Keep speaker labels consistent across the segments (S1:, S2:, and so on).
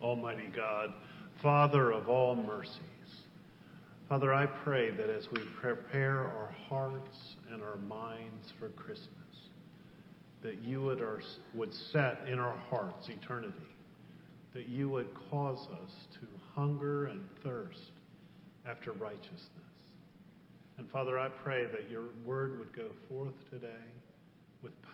S1: Almighty God, Father of all mercies. Father, I pray that as we prepare our hearts and our minds for Christmas, that you would set in our hearts eternity, that you would cause us to hunger and thirst after righteousness. And Father, I pray that your word would go forth today with power,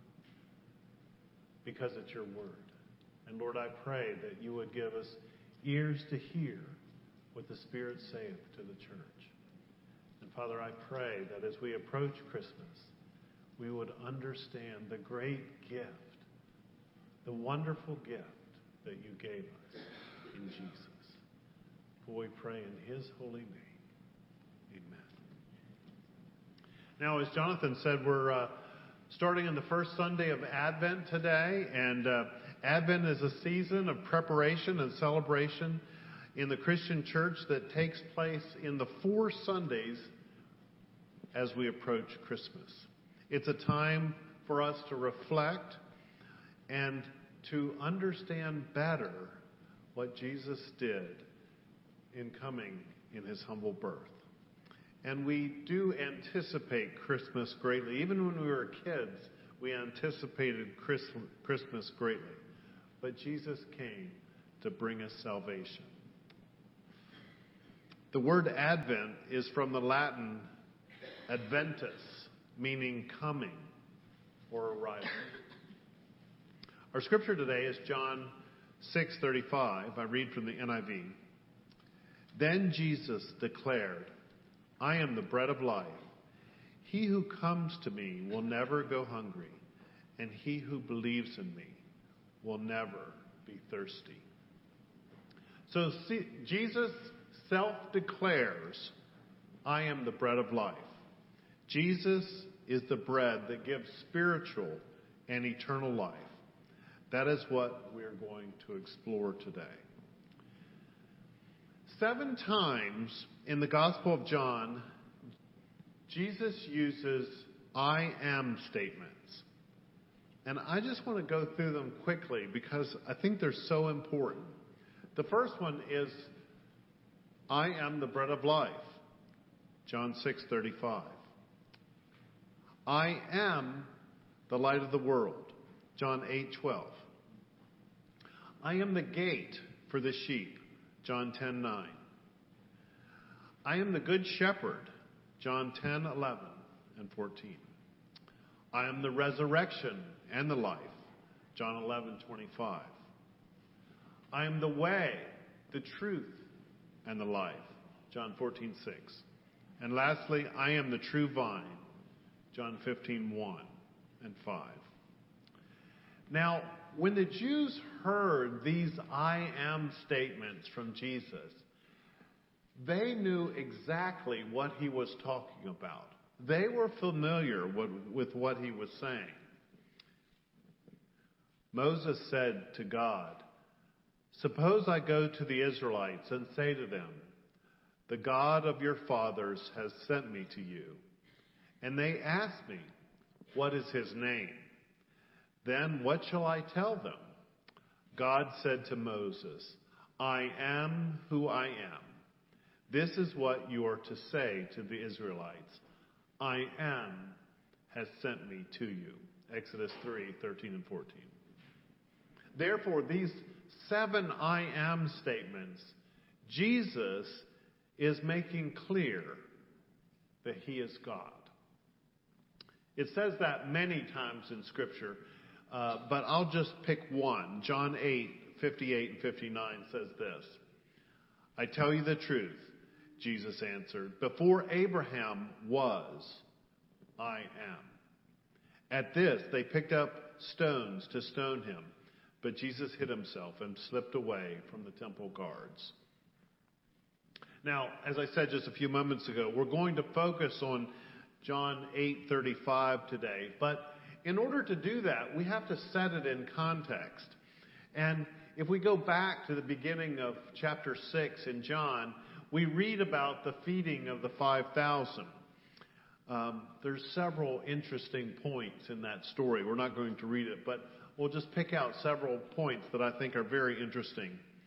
S1: because it's your word. And Lord, I pray that you would give us ears to hear what the Spirit saith to the church. And Father, I pray that as we approach Christmas, we would understand the great gift, the wonderful gift that you gave us in Jesus. For we pray in his holy name. Amen. Now, as Jonathan said, we're starting on the first Sunday of Advent today, and Advent is a season of preparation and celebration in the Christian church that takes place in the 4 Sundays as we approach Christmas. It's a time for us to reflect and to understand better what Jesus did in coming in his humble birth. And we do anticipate Christmas greatly. Even when we were kids, we anticipated Christmas greatly. But Jesus came to bring us salvation. The word Advent is from the Latin adventus, meaning coming or arrival. Our scripture today is John 6:35. I read from the NIV. Then Jesus declared, I am the bread of life. He who comes to me will never go hungry, and he who believes in me will never be thirsty. So Jesus self-declares, I am the bread of life. Jesus is the bread that gives spiritual and eternal life. That is what we're going to explore today. 7 times in the Gospel of John, Jesus uses I am statements. And I just want to go through them quickly because I think they're so important. The first one is, I am the bread of life. John 6:35. I am the light of the world. John 8:12. I am the gate for the sheep. John 10:9. I am the good shepherd. John 10:11 and 14. I am the resurrection and the life. John 11:25. I am the way, the truth, and the life. John 14:6. And lastly, I am the true vine. John 15:1 and 5. Now, when the Jews heard these I am statements from Jesus, they knew exactly what he was talking about. They were familiar with what he was saying. Moses said to God, suppose I go to the Israelites and say to them, the God of your fathers has sent me to you. And they ask me, what is his name? Then what shall I tell them? God said to Moses, I am who I am. This is what you are to say to the Israelites. I am has sent me to you. Exodus 3:13 and 14. Therefore, these 7 I am statements, Jesus is making clear that he is God. It says that many times in Scripture, but I'll just pick one. John 8:58 and 59 says this. I tell you the truth, Jesus answered. Before Abraham was, I am. At this, they picked up stones to stone him. But Jesus hid himself and slipped away from the temple guards. Now, as I said just a few moments ago, we're going to focus on John 8:35 today. But in order to do that, we have to set it in context. And if we go back to the beginning of chapter 6 in John, we read about the feeding of the 5,000. There's several interesting points in that story. We're not going to read it, but we'll just pick out several points that I think are very interesting.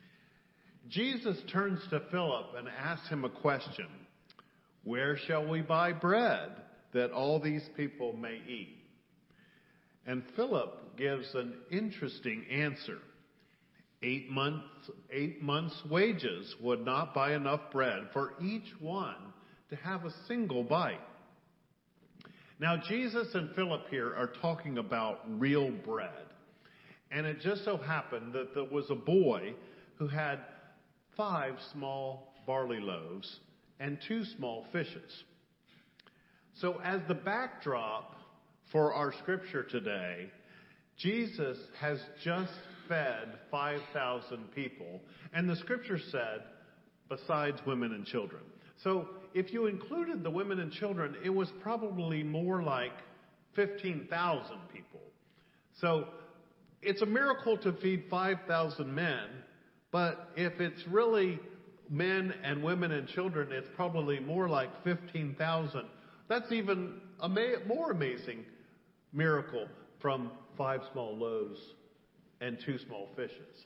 S1: Jesus turns to Philip and asks him a question. Where shall we buy bread that all these people may eat? And Philip gives an interesting answer. 8 months' wages would not buy enough bread for each one to have a single bite. Now, Jesus and Philip here are talking about real bread. And it just so happened that there was a boy who had 5 small barley loaves and 2 small fishes. So as the backdrop for our scripture today, Jesus has just fed 5,000 people. And the scripture said, besides women and children. So if you included the women and children, it was probably more like 15,000 people. So it's a miracle to feed 5,000 men, but if it's really men and women and children, it's probably more like 15,000. That's even a more amazing miracle from 5 small loaves and 2 small fishes.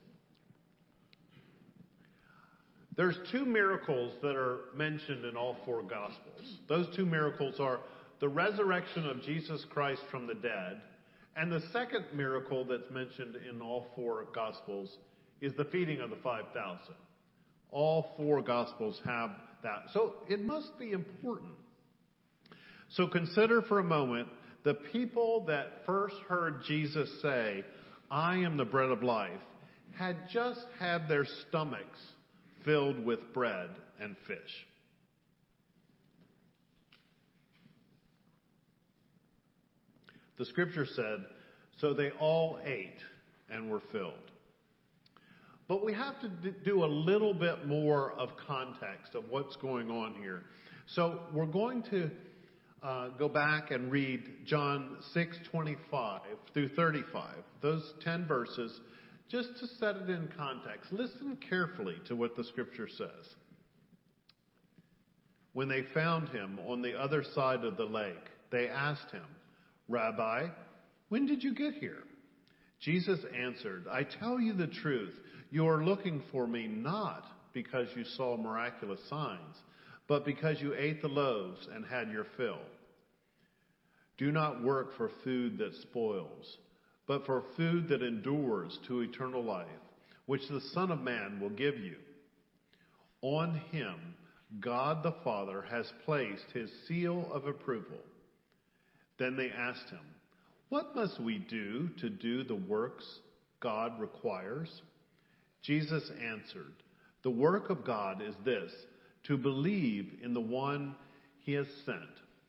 S1: There's 2 miracles that are mentioned in all 4 Gospels. Those 2 miracles are the resurrection of Jesus Christ from the dead, and the second miracle that's mentioned in all 4 Gospels is the feeding of the 5,000. All 4 Gospels have that. So it must be important. So consider for a moment the people that first heard Jesus say, I am the bread of life, had just had their stomachs filled with bread and fish. The scripture said, so they all ate and were filled. But we have to do a little bit more of context of what's going on here. So we're going to go back and read John 6:25 through 35, those 10 verses, just to set it in context. Listen carefully to what the scripture says. When they found him on the other side of the lake, they asked him, Rabbi, when did you get here? Jesus answered, I tell you the truth, you are looking for me not because you saw miraculous signs, but because you ate the loaves and had your fill. Do not work for food that spoils, but for food that endures to eternal life, which the Son of Man will give you. On him, God the Father has placed his seal of approval. Then they asked him, what must we do to do the works God requires? Jesus answered, the work of God is this, to believe in the one he has sent.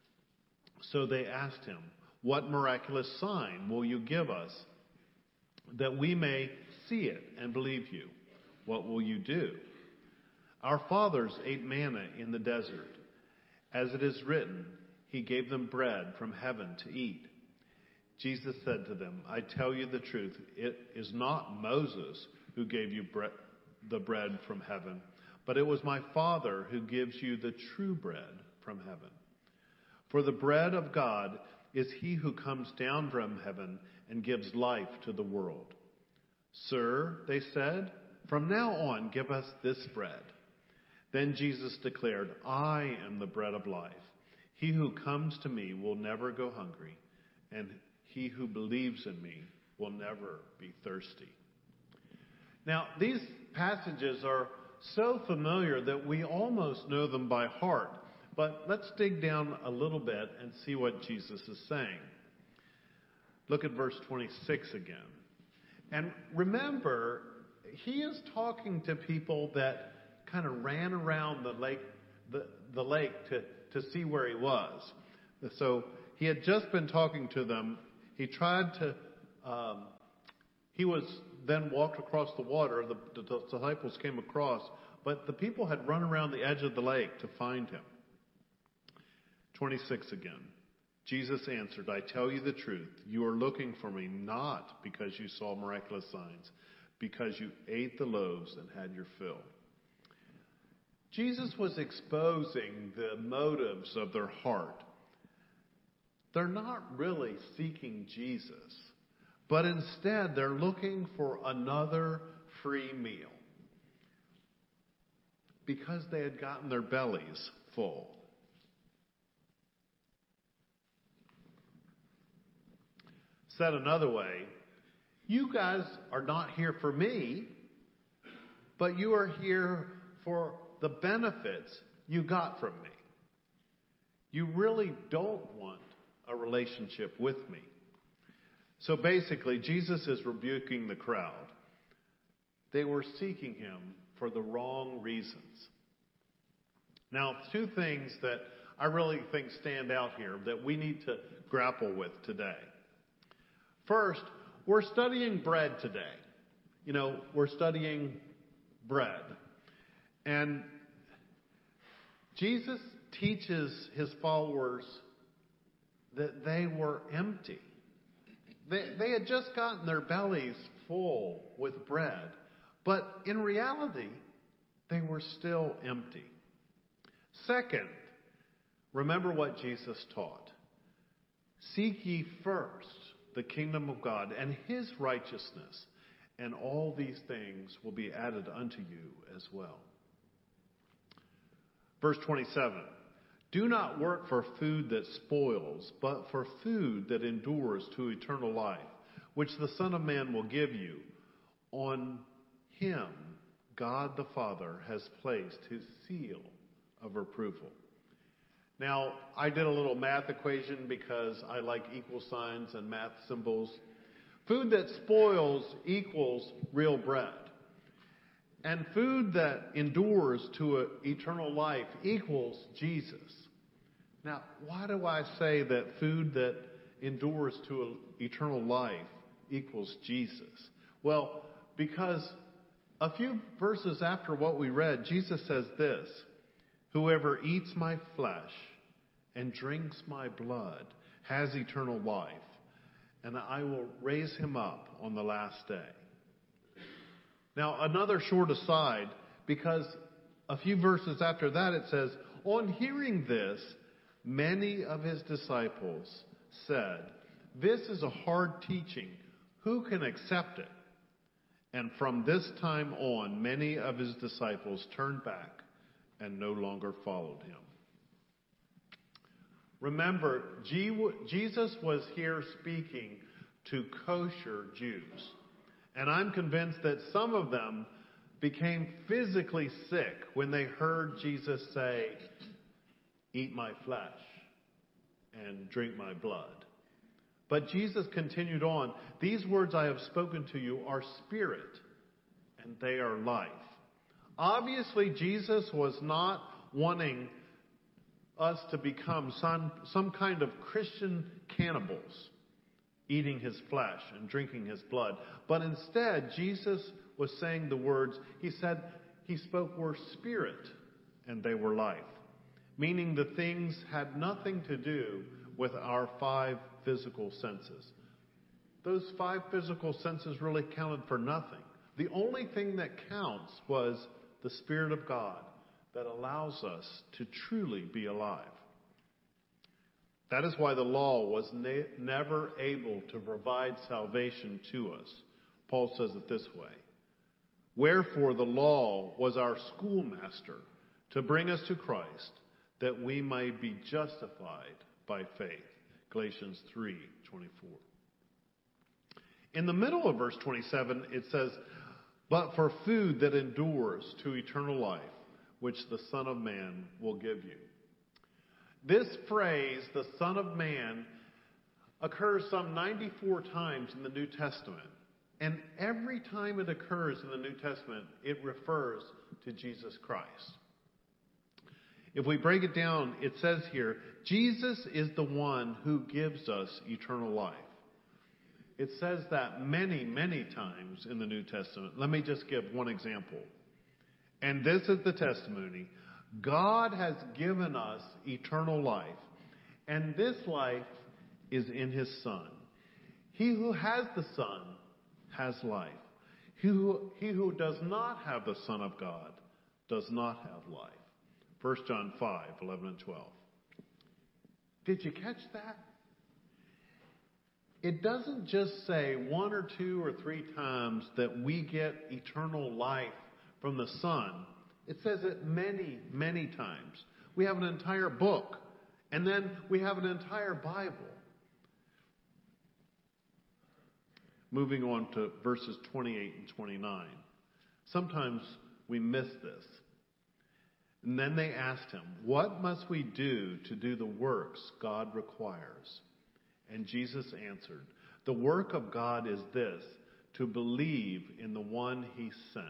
S1: So they asked him, what miraculous sign will you give us that we may see it and believe you? What will you do? Our fathers ate manna in the desert. As it is written, he gave them bread from heaven to eat. Jesus said to them, I tell you the truth, it is not Moses who gave you the bread from heaven, but it was my Father who gives you the true bread from heaven. For the bread of God is he who comes down from heaven and gives life to the world. Sir, they said, from now on give us this bread. Then Jesus declared, I am the bread of life. He who comes to me will never go hungry, and he who believes in me will never be thirsty. Now, these passages are so familiar that we almost know them by heart. But let's dig down a little bit and see what Jesus is saying. Look at verse 26 again. And remember, he is talking to people that kind of ran around the lake to see where he was. So he had just been talking to them. He was then walked across the water. The disciples came across, but the people had run around the edge of the lake to find him. 26 again. Jesus answered, I tell you the truth, you are looking for me not because you saw miraculous signs, because you ate the loaves and had your fill. Jesus was exposing the motives of their heart. They're not really seeking Jesus, but instead they're looking for another free meal. because they had gotten their bellies full. Said another way, you guys are not here for me, but you are here for the benefits you got from me. You really don't want a relationship with me. So basically, Jesus is rebuking the crowd. They were seeking him for the wrong reasons. Now, two things that I really think stand out here that we need to grapple with today. First, we're studying bread today. We're studying bread. And Jesus teaches his followers that they were empty. They had just gotten their bellies full with bread. But in reality, they were still empty. Second, remember what Jesus taught. Seek ye first the kingdom of God and his righteousness, and all these things will be added unto you as well. Verse 27, do not work for food that spoils, but for food that endures to eternal life, which the Son of Man will give you. On him, God the Father has placed his seal of approval. Now, I did a little math equation because I like equal signs and math symbols. Food that spoils equals real bread. And food that endures to eternal life equals Jesus. Now, why do I say that food that endures to eternal life equals Jesus? Well, because a few verses after what we read, Jesus says this, whoever eats my flesh and drinks my blood has eternal life, and I will raise him up on the last day. Now, another short aside, because a few verses after that it says, on hearing this, many of his disciples said, this is a hard teaching. Who can accept it? And from this time on, many of his disciples turned back and no longer followed him. Remember, Jesus was here speaking to kosher Jews. And I'm convinced that some of them became physically sick when they heard Jesus say, eat my flesh and drink my blood. But Jesus continued on, these words I have spoken to you are spirit and they are life. Obviously, Jesus was not wanting us to become some kind of Christian cannibals, eating his flesh and drinking his blood. But instead, Jesus was saying the words, he spoke were spirit and they were life. Meaning the things had nothing to do with our 5 physical senses. Those 5 physical senses really counted for nothing. The only thing that counts was the Spirit of God that allows us to truly be alive. That is why the law was never able to provide salvation to us. Paul says it this way. Wherefore the law was our schoolmaster to bring us to Christ, that we might be justified by faith. Galatians 3:24. In the middle of verse 27, it says, but for food that endures to eternal life, which the Son of Man will give you. This phrase, the Son of Man, occurs some 94 times in the New Testament. And every time it occurs in the New Testament, it refers to Jesus Christ. If we break it down, it says here, Jesus is the one who gives us eternal life. It says that many, many times in the New Testament. Let me just give one example. And this is the testimony. God has given us eternal life, and this life is in his Son. He who has the Son has life. He who does not have the Son of God does not have life. 1 John 5:11 and 12. Did you catch that? It doesn't just say 1 or 2 or 3 times that we get eternal life from the Son. It says it many, many times. We have an entire book, and then we have an entire Bible. Moving on to verses 28 and 29. Sometimes we miss this. And then they asked him, "What must we do to do the works God requires?" And Jesus answered, "The work of God is this, to believe in the one he sent."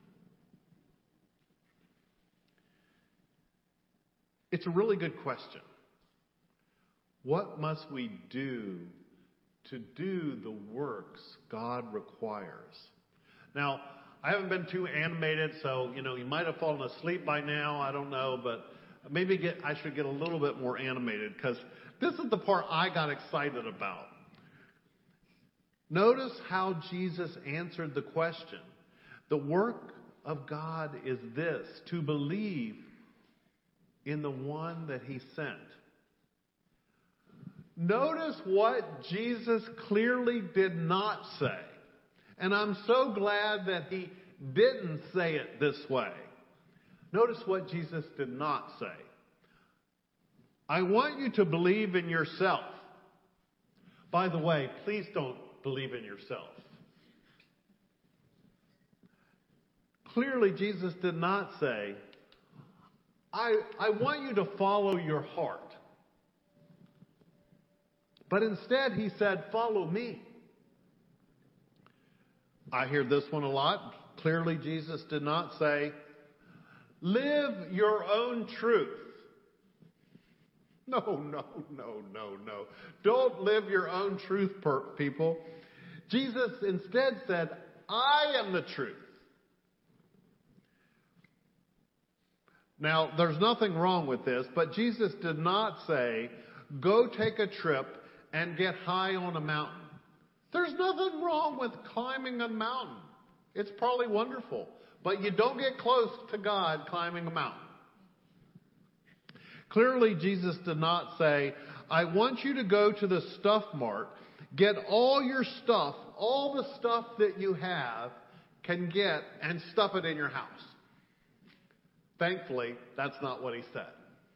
S1: It's a really good question. What must we do to do the works God requires? Now, I haven't been too animated, so, you might have fallen asleep by now. I don't know, but maybe I should get a little bit more animated, because this is the part I got excited about. Notice how Jesus answered the question. The work of God is this, to believe in the one that he sent. Notice what Jesus clearly did not say. And I'm so glad that he didn't say it this way. Notice what Jesus did not say. I want you to believe in yourself. By the way, please don't believe in yourself. Clearly, Jesus did not say, I want you to follow your heart. But instead, he said, follow me. I hear this one a lot. Clearly, Jesus did not say, live your own truth. No. Don't live your own truth, people. Jesus instead said, I am the truth. Now, there's nothing wrong with this, but Jesus did not say, go take a trip and get high on a mountain. There's nothing wrong with climbing a mountain. It's probably wonderful. But you don't get close to God climbing a mountain. Clearly, Jesus did not say, I want you to go to the stuff mart, get all your stuff, all the stuff that you have can get, and stuff it in your house. Thankfully, that's not what he said.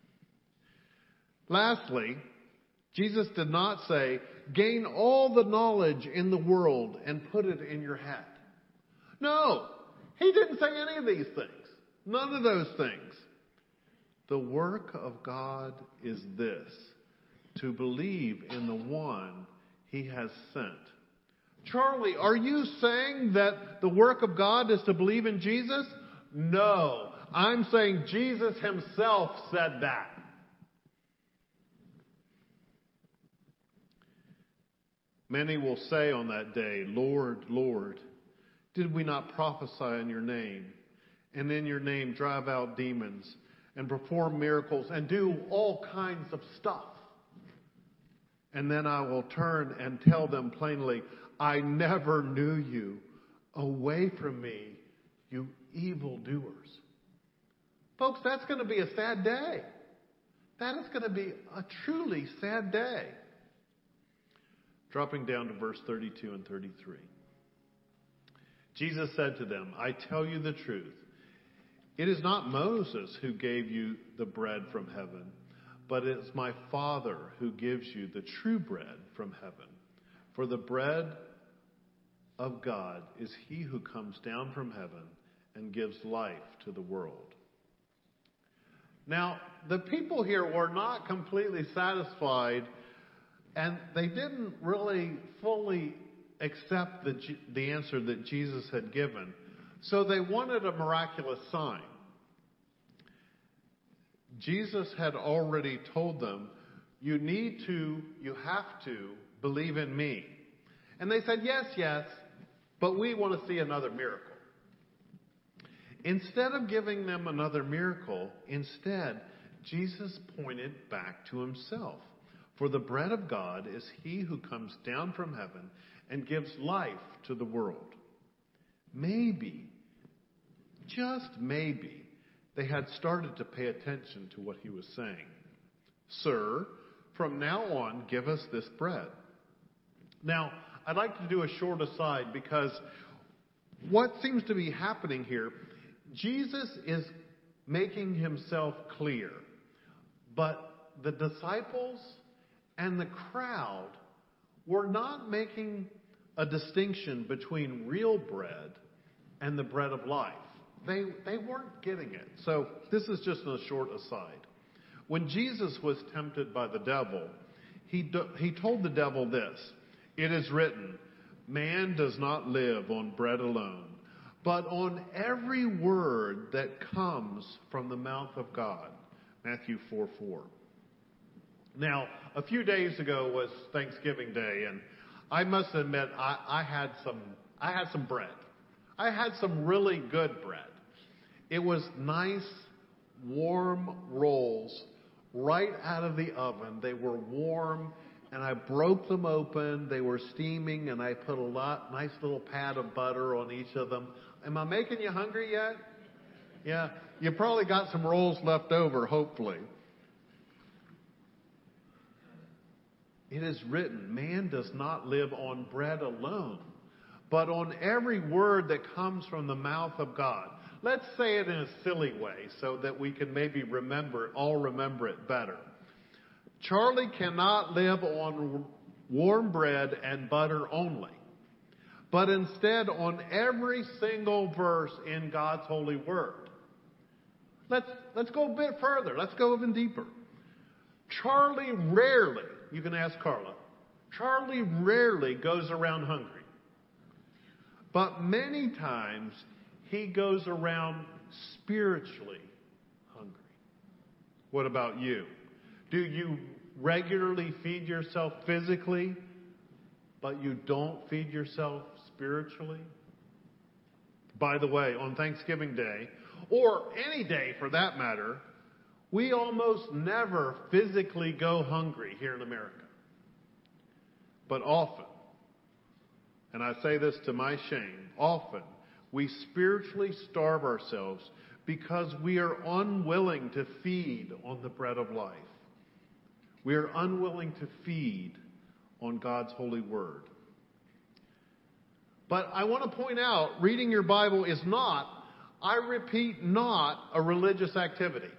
S1: Lastly, Jesus did not say, gain all the knowledge in the world and put it in your head. No, he didn't say any of these things. None of those things. The work of God is this, to believe in the one he has sent. Charlie, are you saying that the work of God is to believe in Jesus? No, I'm saying Jesus himself said that. Many will say on that day, Lord, Lord, did we not prophesy in your name, and in your name drive out demons, and perform miracles, and do all kinds of stuff? And then I will turn and tell them plainly, I never knew you. Away from me, you evildoers. Folks, that's going to be a sad day. That is going to be a truly sad day. Dropping down to verse 32 and 33. Jesus said to them, I tell you the truth. It is not Moses who gave you the bread from heaven, but it is my Father who gives you the true bread from heaven. For the bread of God is he who comes down from heaven and gives life to the world. Now, the people here were not completely satisfied, and they didn't really fully accept the answer that Jesus had given. So they wanted a miraculous sign. Jesus had already told them, you have to believe in me. And they said, yes, but we want to see another miracle. Instead of giving them another miracle, Jesus pointed back to himself. For the bread of God is he who comes down from heaven and gives life to the world. Maybe, just maybe, they had started to pay attention to what he was saying. Sir, from now on, give us this bread. Now, I'd like to do a short aside, because what seems to be happening here, Jesus is making himself clear. But the disciples and the crowd were not making a distinction between real bread and the bread of life. They weren't getting it. So this is just a short aside. When Jesus was tempted by the devil, he told the devil this: "It is written, man does not live on bread alone, but on every word that comes from the mouth of God." Matthew 4:4. Now, a few days ago was Thanksgiving Day, and I must admit I had some bread. I had some really good bread. It was nice, warm rolls right out of the oven. They were warm, and I broke them open. They were steaming, and I put nice little pat of butter on each of them. Am I making you hungry yet? Yeah, you probably got some rolls left over, hopefully. It is written, man does not live on bread alone, but on every word that comes from the mouth of God. Let's say it in a silly way so that we can maybe remember it better. Charlie cannot live on warm bread and butter only, but instead on every single verse in God's holy word. Let's go a bit further. Let's go even deeper. Charlie rarely, you can ask Carla, Charlie rarely goes around hungry. But many times he goes around spiritually hungry. What about you? Do you regularly feed yourself physically, but you don't feed yourself spiritually? By the way, on Thanksgiving Day, or any day for that matter, we almost never physically go hungry here in America. But often, and I say this to my shame, often we spiritually starve ourselves because we are unwilling to feed on the bread of life. We are unwilling to feed on God's holy word. But I want to point out, reading your Bible is not, I repeat, not a religious activity.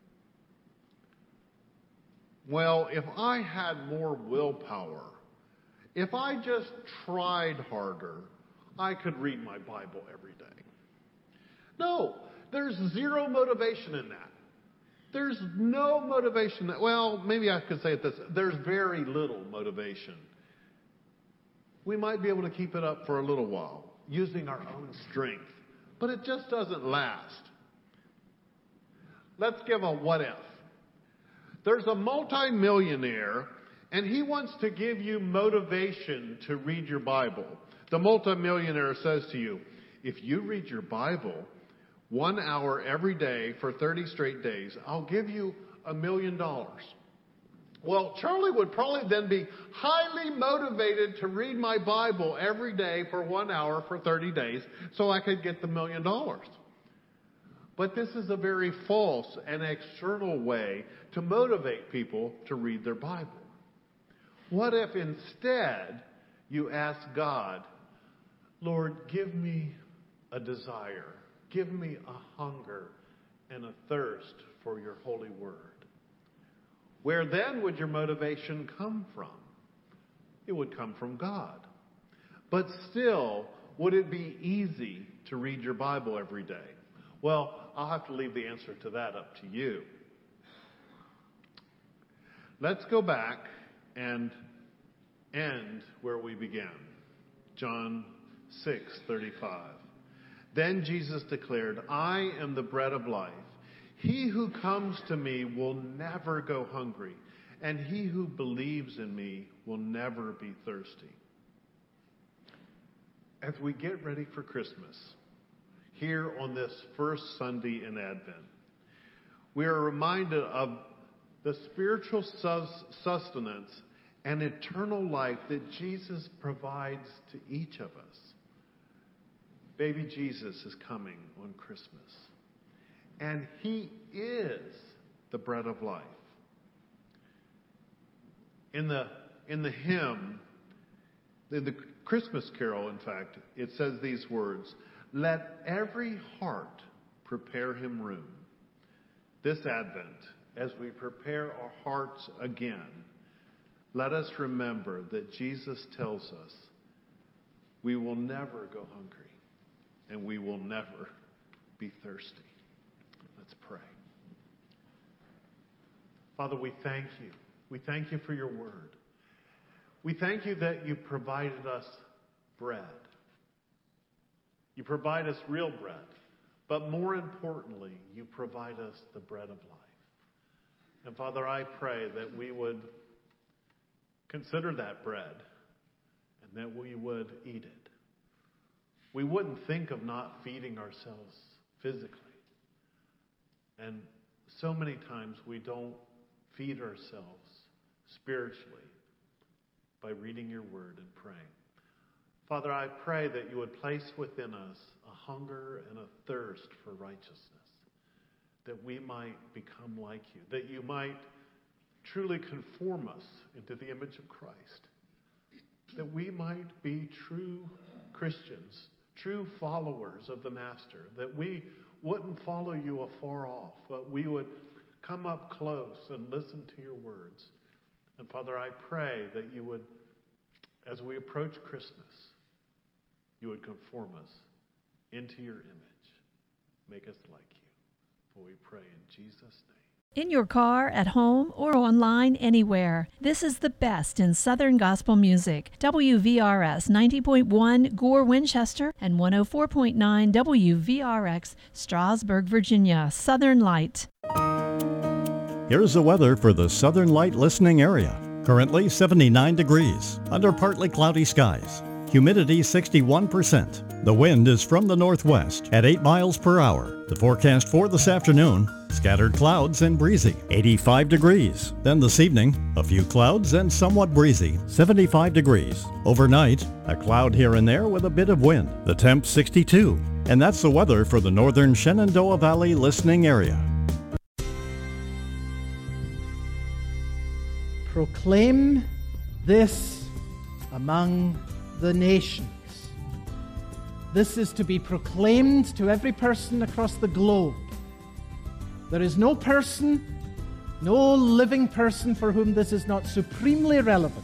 S1: Well, if I had more willpower, if I just tried harder, I could read my Bible every day. No, there's zero motivation in that. There's no motivation. Well, maybe I could say it this. There's very little motivation. We might be able to keep it up for a little while, using our own strength, but it just doesn't last. Let's give a what if. There's a multimillionaire, and he wants to give you motivation to read your Bible. The multimillionaire says to you, if you read your Bible 1 hour every day for 30 straight days, I'll give you $1 million. Well, Charlie would probably then be highly motivated to read my Bible every day for 1 hour for 30 days so I could get the $1 million. But this is a very false and external way to motivate people to read their Bible. What if instead you ask God, Lord, give me a desire, give me a hunger and a thirst for your holy word? Where then would your motivation come from? It would come from God. But still, would it be easy to read your Bible every day? Well, I'll have to leave the answer to that up to you. Let's go back and end where we began. John 6:35. Then Jesus declared, I am the bread of life. He who comes to me will never go hungry, and he who believes in me will never be thirsty. As we get ready for Christmas, here on this first Sunday in Advent, we are reminded of the spiritual sustenance and eternal life that Jesus provides to each of us. Baby Jesus is coming on Christmas, and he is the bread of life. In the hymn, in the Christmas carol, in fact, it says these words, let every heart prepare him room. This Advent, as we prepare our hearts again, let us remember that Jesus tells us we will never go hungry and we will never be thirsty. Let's pray. Father, we thank you. We thank you for your word. We thank you that you provided us bread. You provide us real bread. But more importantly, you provide us the bread of life. And Father, I pray that we would consider that bread and that we would eat it. We wouldn't think of not feeding ourselves physically. And so many times we don't feed ourselves spiritually by reading your word and praying. Father, I pray that you would place within us a hunger and a thirst for righteousness, that we might become like you, that you might truly conform us into the image of Christ, that we might be true Christians, true followers of the Master, that we wouldn't follow you afar off, but we would come up close and listen to your words. And Father, I pray that you would, as we approach Christmas, you would conform us into your image. Make us like you. For we pray in Jesus' name.
S2: In your car, at home, or online, anywhere. This is the best in Southern gospel music. WVRS 90.1 Gore, Winchester, and 104.9 WVRX, Strasburg, Virginia. Southern Light.
S3: Here's the weather for the Southern Light listening area. Currently 79 degrees, under partly cloudy skies. Humidity 61%. The wind is from the northwest at 8 miles per hour. The forecast for this afternoon, scattered clouds and breezy, 85 degrees. Then this evening, a few clouds and somewhat breezy, 75 degrees. Overnight, a cloud here and there with a bit of wind. The temp 62. And that's the weather for the northern Shenandoah Valley listening area.
S4: Proclaim this among the nations. This is to be proclaimed to every person across the globe. There is no person, no living person for whom this is not supremely relevant.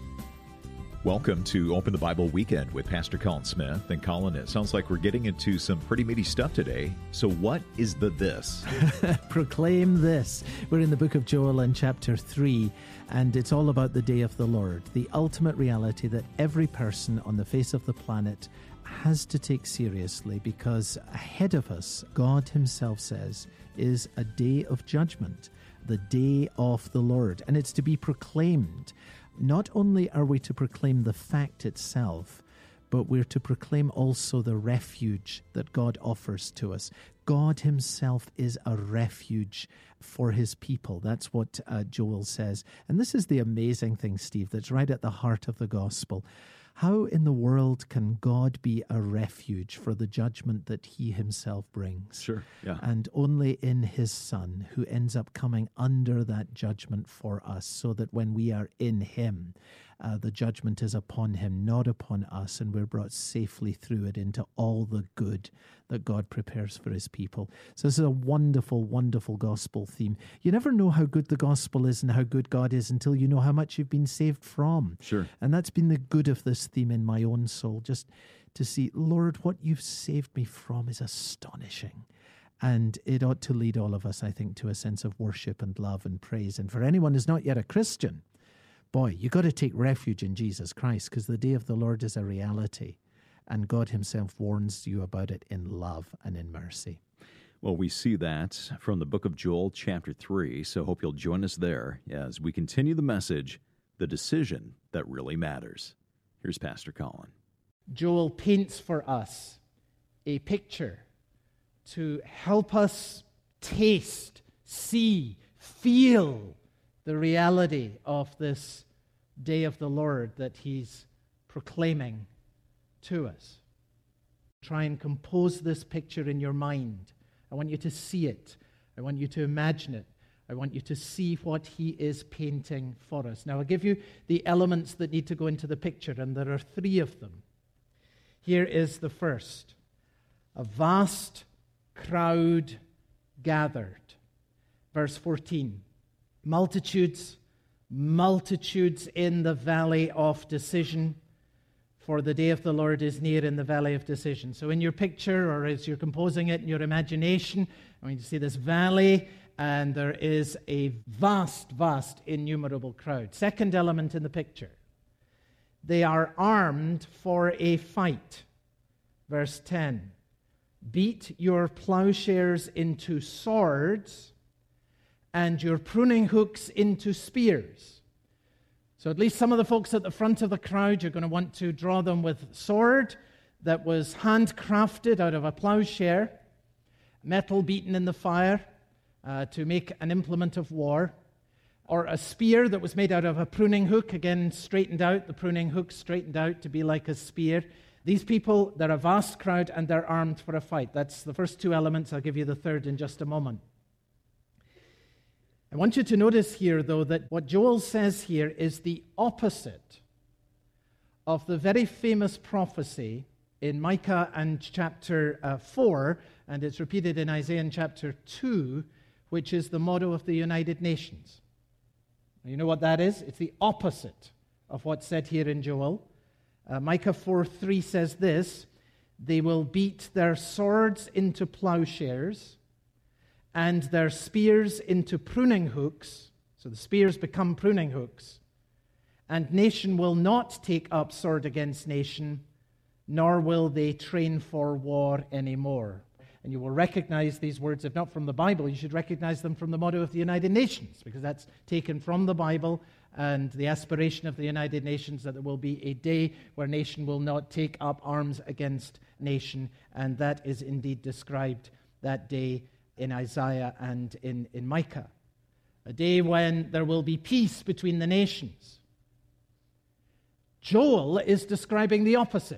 S5: Welcome to Open the Bible Weekend with Pastor Colin Smith. And Colin, it sounds like we're getting into some pretty meaty stuff today. So what is the this?
S4: Proclaim this. We're in the book of Joel in chapter 3, and it's all about the day of the Lord, the ultimate reality that every person on the face of the planet has to take seriously, because ahead of us, God himself says, is a day of judgment, the day of the Lord, and it's to be proclaimed. Not only are we to proclaim the fact itself, but we're to proclaim also the refuge that God offers to us. God himself is a refuge for his people. That's what Joel says. And this is the amazing thing, Steve, that's right at the heart of the gospel. How in the world can God be a refuge for the judgment that he himself brings?
S5: Sure, yeah.
S4: And only in his Son, who ends up coming under that judgment for us, so that when we are in him, the judgment is upon him, not upon us, and we're brought safely through it into all the good that God prepares for his people. So this is a wonderful, wonderful gospel theme. You never know how good the gospel is and how good God is until you know how much you've been saved from.
S5: Sure.
S4: And that's been the good of this theme in my own soul, just to see, Lord, what you've saved me from is astonishing. And it ought to lead all of us, I think, to a sense of worship and love and praise. And for anyone who's not yet a Christian, boy, you got to take refuge in Jesus Christ, because the day of the Lord is a reality, and God himself warns you about it in love and in mercy.
S5: Well, we see that from the book of Joel, chapter 3, so hope you'll join us there as we continue the message, The Decision That Really Matters. Here's Pastor Colin.
S4: Joel paints for us a picture to help us taste, see, feel the reality of this day of the Lord that he's proclaiming to us. Try and compose this picture in your mind. I want you to see it. I want you to imagine it. I want you to see what he is painting for us. Now, I'll give you the elements that need to go into the picture, and there are 3 of them. Here is the first. A vast crowd gathered. Verse 14. Multitudes in the valley of decision, for the day of the Lord is near in the valley of decision. So in your picture, or as you're composing it in your imagination, I want you to see this valley, and there is a vast, innumerable crowd. Second element in the picture. They are armed for a fight. Verse 10. Beat your plowshares into swords and your pruning hooks into spears. So at least some of the folks at the front of the crowd, you're going to want to draw them with sword that was handcrafted out of a plowshare, metal beaten in the fire to make an implement of war, or a spear that was made out of a pruning hook, again straightened out, the pruning hook straightened out to be like a spear. These people, they're a vast crowd and they're armed for a fight. That's the first two elements. I'll give you the third in just a moment. I want you to notice here, though, that what Joel says here is the opposite of the very famous prophecy in Micah and chapter 4, and it's repeated in Isaiah in chapter 2, which is the motto of the United Nations. You know what that is? It's the opposite of what's said here in Joel. Micah 4:3 says this, they will beat their swords into plowshares and their spears into pruning hooks. So the spears become pruning hooks. And nation will not take up sword against nation, nor will they train for war anymore. And you will recognize these words, if not from the Bible, you should recognize them from the motto of the United Nations, because that's taken from the Bible and the aspiration of the United Nations that there will be a day where nation will not take up arms against nation. And that is indeed described that day in Isaiah and in Micah. A day when there will be peace between the nations. Joel is describing the opposite.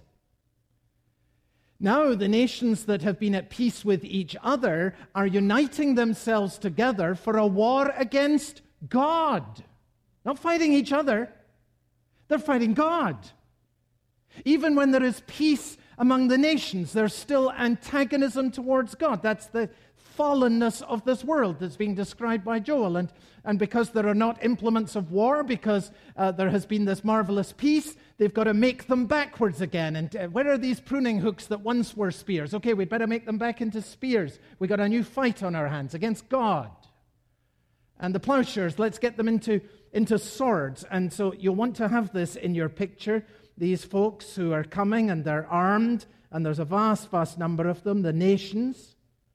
S4: Now the nations that have been at peace with each other are uniting themselves together for a war against God. Not fighting each other. They're fighting God. Even when there is peace among the nations, there's still antagonism towards God. That's the fallenness of this world that's being described by Joel. And because there are not implements of war, because there has been this marvelous peace, they've got to make them backwards again. And where are these pruning hooks that once were spears? Okay, we'd better make them back into spears. We've got a new fight on our hands against God. And the plowshares, let's get them into swords. And so you'll want to have this in your picture. These folks who are coming and they're armed, and there's a vast number of them, the nations.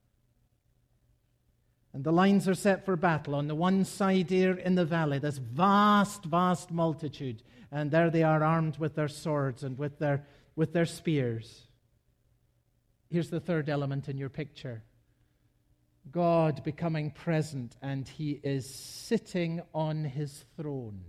S4: And the lines are set for battle. On the one side here in the valley, this vast multitude. And there they are armed with their swords and with their spears. Here's the third element in your picture. God becoming present, and he is sitting on his throne.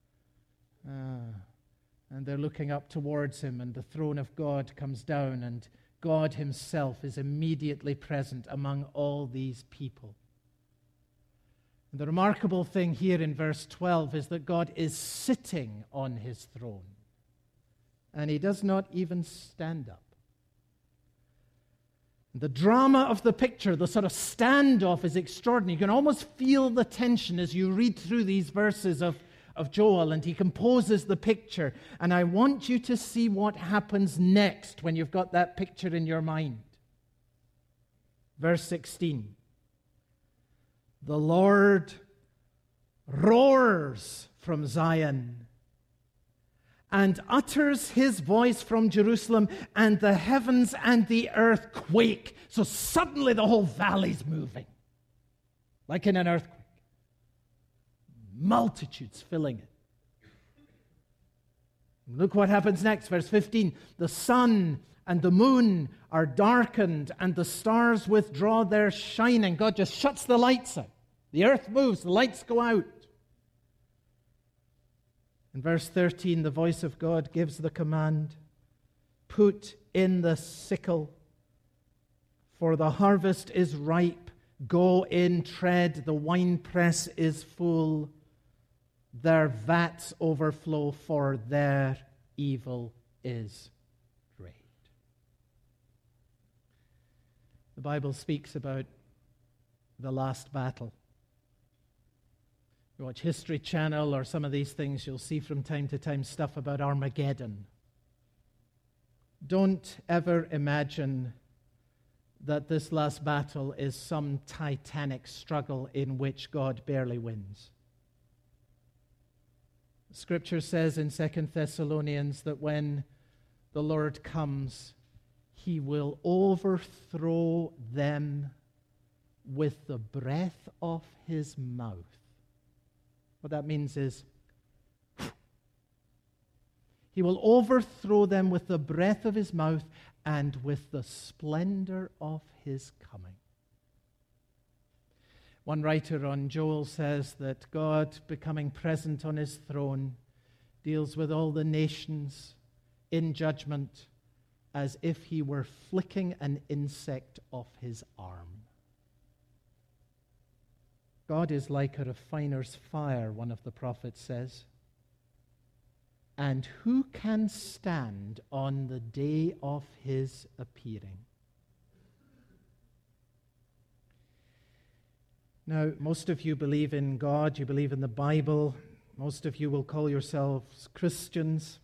S4: And they're looking up towards him, and the throne of God comes down, and God himself is immediately present among all these people. And the remarkable thing here in verse 12 is that God is sitting on his throne, and he does not even stand up. The drama of the picture, the sort of standoff, is extraordinary. You can almost feel the tension as you read through these verses of Joel, and he composes the picture. And I want you to see what happens next when you've got that picture in your mind. Verse 16. The Lord roars from Zion and utters his voice from Jerusalem, and the heavens and the earth quake. So suddenly the whole valley's moving, like in an earthquake. Multitudes filling it. Look what happens next, verse 15. The sun and the moon are darkened, and the stars withdraw their shining. God just shuts the lights out. The earth moves, the lights go out. In verse 13, the voice of God gives the command, put in the sickle, for the harvest is ripe. Go in, tread, the winepress is full. Their vats overflow, for their evil is great. The Bible speaks about the last battle. You watch History Channel or some of these things, you'll see from time to time stuff about Armageddon. Don't ever imagine that this last battle is some titanic struggle in which God barely wins. Scripture says in 2 Thessalonians that when the Lord comes, he will overthrow them with the breath of his mouth. What that means is, he will overthrow them with the breath of his mouth and with the splendor of his coming. One writer on Joel says that God, becoming present on his throne, deals with all the nations in judgment as if he were flicking an insect off his arm. God is like a refiner's fire, one of the prophets says. And who can stand on the day of his appearing? Now, most of you believe in God, you believe in the Bible. Most of you will call yourselves Christians.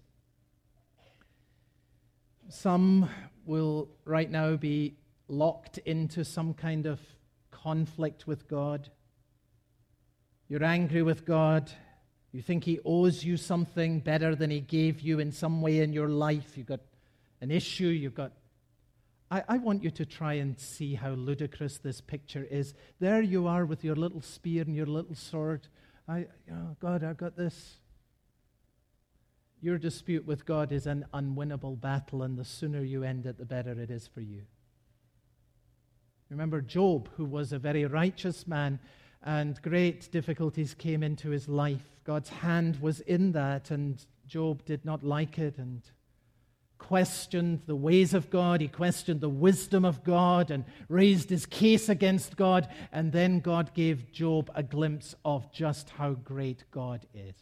S4: Some will right now be locked into some kind of conflict with God. You're angry with God. You think he owes you something better than he gave you in some way in your life. You've got an issue. You've got... I want you to try and see how ludicrous this picture is. There you are with your little spear and your little sword. God, I've got this. Your dispute with God is an unwinnable battle, and the sooner you end it, the better it is for you. Remember Job, who was a very righteous man, and great difficulties came into his life. God's hand was in that, and Job did not like it and questioned the ways of God. He questioned the wisdom of God and raised his case against God. And then God gave Job a glimpse of just how great God is.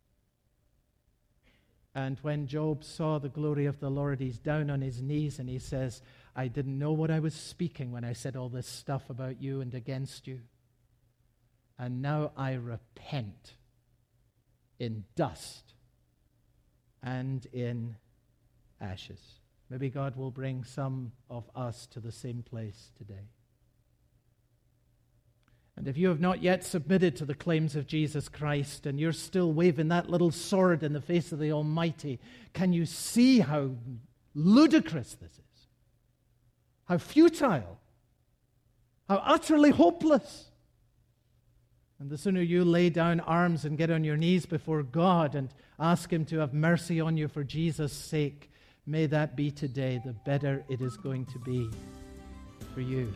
S4: And when Job saw the glory of the Lord, he's down on his knees and he says, I didn't know what I was speaking when I said all this stuff about you and against you. And now I repent in dust and in ashes. Maybe God will bring some of us to the same place today. And if you have not yet submitted to the claims of Jesus Christ and you're still waving that little sword in the face of the Almighty, can you see how ludicrous this is? How futile? How utterly hopeless? And the sooner you lay down arms and get on your knees before God and ask him to have mercy on you for Jesus' sake, may that be today, the better it is going to be for you.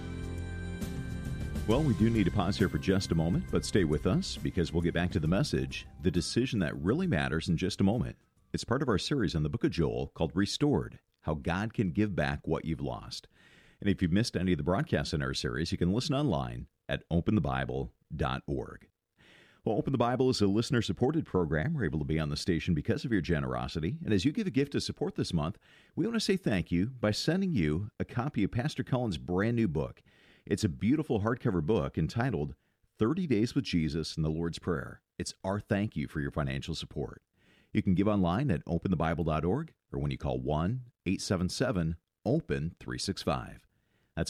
S5: Well, we do need to pause here for just a moment, but stay with us because we'll get back to the message, the decision that really matters, in just a moment. It's part of our series on the book of Joel called Restored, How God Can Give Back What You've Lost. And if you've missed any of the broadcasts in our series, you can listen online at openthebible.org. Well, Open the Bible is a listener-supported program. We're able to be on the station because of your generosity. And as you give a gift to support this month, we want to say thank you by sending you a copy of Pastor Cullen's brand new book. It's a beautiful hardcover book entitled 30 Days with Jesus and the Lord's Prayer. It's our thank you for your financial support. You can give online at openthebible.org or when you call 1-877-OPEN-365. That's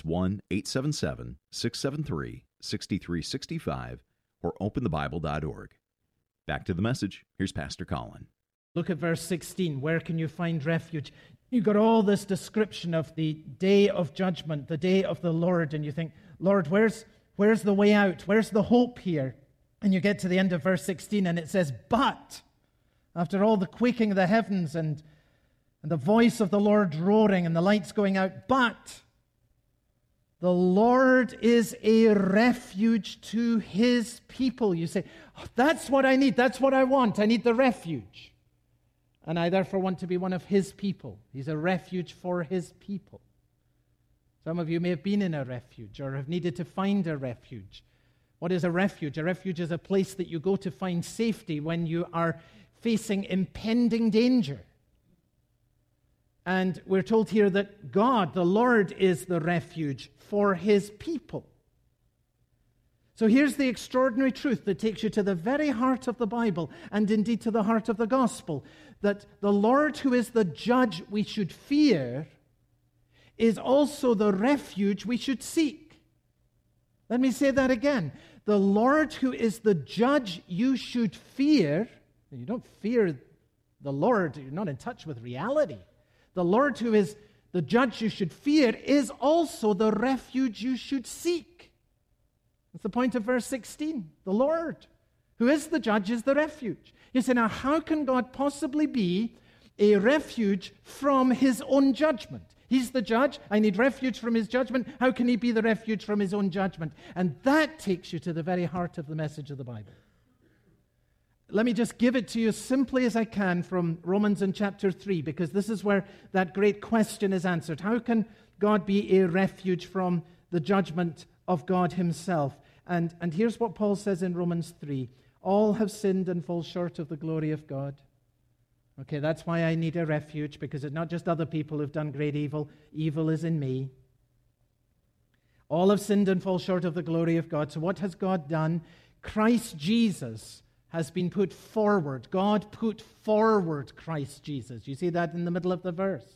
S5: 1-877-673-6365 or openthebible.org. Back to the message. Here's Pastor Colin.
S4: Look at verse 16. Where can you find refuge? You've got all this description of the day of judgment, the day of the Lord, and you think, Lord, where's the way out? Where's the hope here? And you get to the end of verse 16, and it says, but, after all the quaking of the heavens and the voice of the Lord roaring and the lights going out, but the Lord is a refuge to his people. You say, oh, that's what I need. That's what I want. I need the refuge. And I therefore want to be one of his people. He's a refuge for his people. Some of you may have been in a refuge or have needed to find a refuge. What is a refuge? A refuge is a place that you go to find safety when you are facing impending danger. And we're told here that God, the Lord, is the refuge for his people. So here's the extraordinary truth that takes you to the very heart of the Bible, and indeed to the heart of the gospel, that the Lord, who is the judge we should fear, is also the refuge we should seek. Let me say that again. The Lord, who is the judge you should fear, you don't fear the Lord, you're not in touch with reality. The Lord, who is the judge you should fear, is also the refuge you should seek. That's the point of verse 16. The Lord, who is the judge, is the refuge. You say, now, how can God possibly be a refuge from his own judgment? He's the judge. I need refuge from his judgment. How can he be the refuge from his own judgment? And that takes you to the very heart of the message of the Bible. Let me just give it to you as simply as I can from Romans in chapter 3, because this is where that great question is answered. How can God be a refuge from the judgment of God himself? And here's what Paul says in Romans 3. All have sinned and fall short of the glory of God. Okay, that's why I need a refuge, because it's not just other people who've done great evil. Evil is in me. All have sinned and fall short of the glory of God. So what has God done? Christ Jesus has been put forward. God put forward Christ Jesus. You see that in the middle of the verse.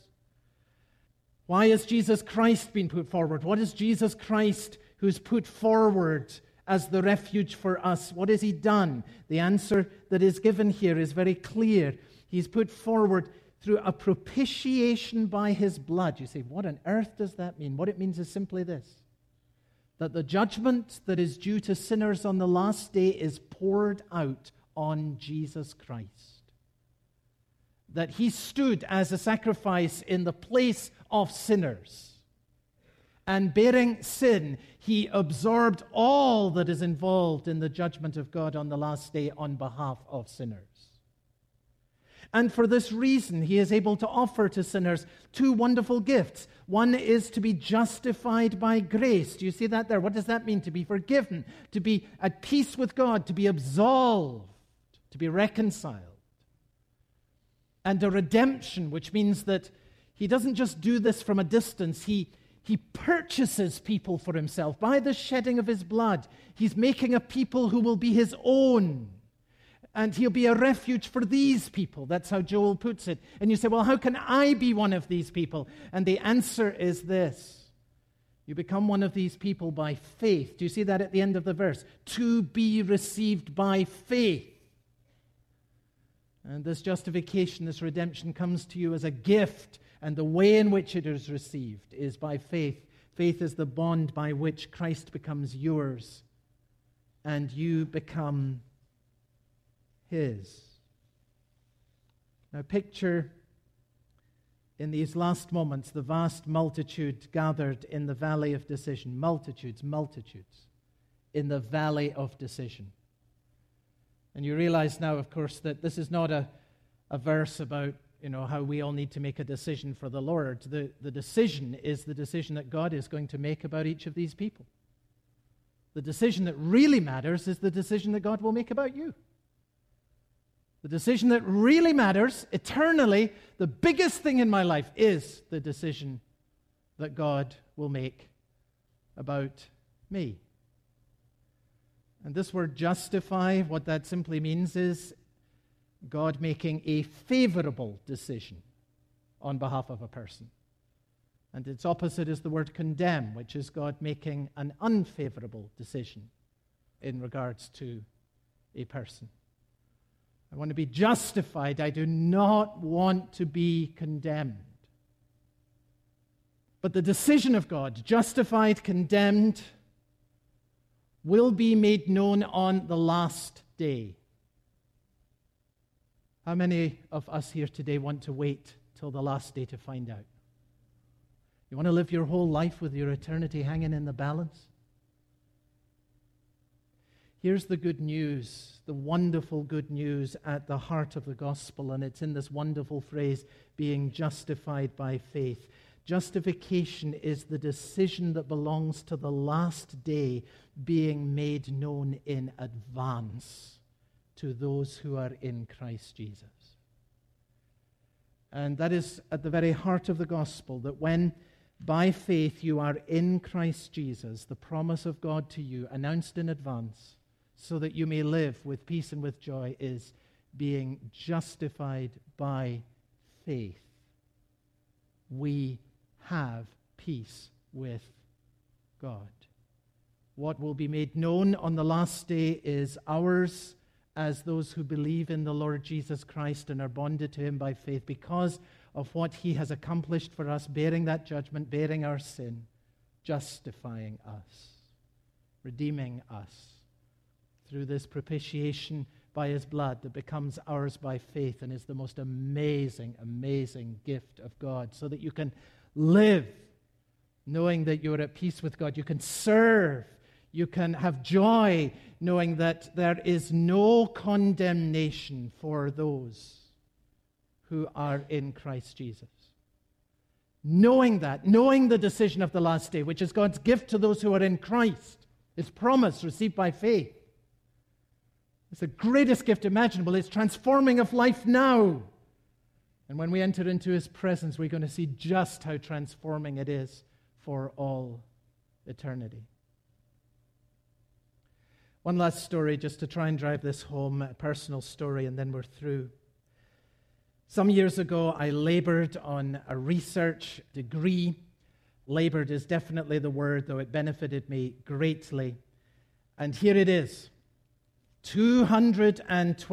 S4: Why has Jesus Christ been put forward? What is Jesus Christ who's put forward as the refuge for us? What has he done? The answer that is given here is very clear. He's put forward through a propitiation by his blood. You say, what on earth does that mean? What it means is simply this: that the judgment that is due to sinners on the last day is poured out on Jesus Christ. That he stood as a sacrifice in the place of sinners. And bearing sin, he absorbed all that is involved in the judgment of God on the last day on behalf of sinners. And for this reason, he is able to offer to sinners two wonderful gifts. One is to be justified by grace. Do you see that there? What does that mean? To be forgiven, to be at peace with God, to be absolved, to be reconciled. And a redemption, which means that he doesn't just do this from a distance. He purchases people for himself. By the shedding of his blood, he's making a people who will be his own. And he'll be a refuge for these people. That's how Joel puts it. And you say, well, how can I be one of these people? And the answer is this: you become one of these people by faith. Do you see that at the end of the verse? To be received by faith. And this justification, this redemption comes to you as a gift. And the way in which it is received is by faith. Faith is the bond by which Christ becomes yours. And you become his. Now picture in these last moments the vast multitude gathered in the valley of decision. Multitudes in the valley of decision. And you realize now, of course, that this is not a verse about, how we all need to make a decision for the Lord. The decision is the decision that God is going to make about each of these people. The decision that really matters is the decision that God will make about you. The decision that really matters eternally, the biggest thing in my life, is the decision that God will make about me. And this word justify, what that simply means is God making a favorable decision on behalf of a person. And its opposite is the word condemn, which is God making an unfavorable decision in regards to a person. I want to be justified. I do not want to be condemned. But the decision of God, justified, condemned, will be made known on the last day. How many of us here today want to wait till the last day to find out? You want to live your whole life with your eternity hanging in the balance? Here's the good news, the wonderful good news at the heart of the gospel, and it's in this wonderful phrase, being justified by faith. Justification is the decision that belongs to the last day being made known in advance to those who are in Christ Jesus. And that is at the very heart of the gospel, that when By faith you are in Christ Jesus, the promise of God to you, announced in advance, so that you may live with peace and with joy, is being justified by faith. We have peace with God. What will be made known on the last day is ours as those who believe in the Lord Jesus Christ and are bonded to him by faith because of what he has accomplished for us, bearing that judgment, bearing our sin, justifying us, redeeming us through this propitiation by his blood that becomes ours by faith and is the most amazing, amazing gift of God, so that you can live knowing that you're at peace with God. You can serve. You can have joy knowing that there is no condemnation for those who are in Christ Jesus. Knowing that, knowing the decision of the last day, which is God's gift to those who are in Christ, His promise received by faith. It's the greatest gift imaginable. It's transforming of life now. And when we enter into His presence, we're going to see just how transforming it is for all eternity. One last story just to try and drive this home, a personal story, and then we're through. Some years ago, I labored on a research degree. Labored is definitely the word, though it benefited me greatly. And here it is, 220